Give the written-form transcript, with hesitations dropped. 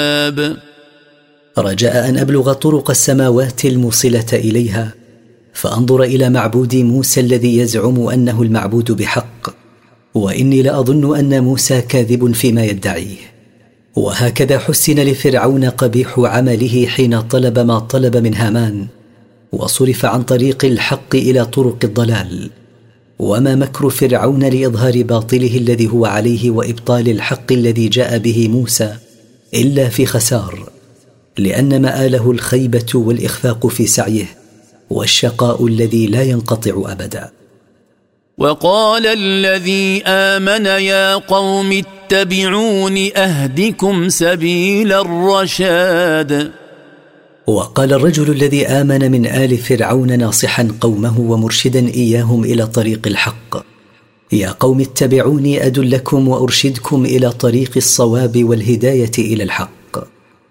رجاء أن أبلغ طرق السماوات الموصلة إليها فأنظر إلى معبود موسى الذي يزعم أنه المعبود بحق، وإني لأظن أن موسى كاذب فيما يدعيه. وهكذا حسن لفرعون قبيح عمله حين طلب ما طلب من هامان، وصرف عن طريق الحق إلى طرق الضلال. وما مكر فرعون لإظهار باطله الذي هو عليه وإبطال الحق الذي جاء به موسى إلا في خسار، لأن مآله الخيبة والإخفاق في سعيه والشقاء الذي لا ينقطع أبدا. وقال الذي آمن يا قوم اتبعون أهدكم سبيل الرشاد. وقال الرجل الذي آمن من آل فرعون ناصحا قومه ومرشدا إياهم إلى طريق الحق: يا قوم اتبعوني أدلكم وأرشدكم إلى طريق الصواب والهداية إلى الحق.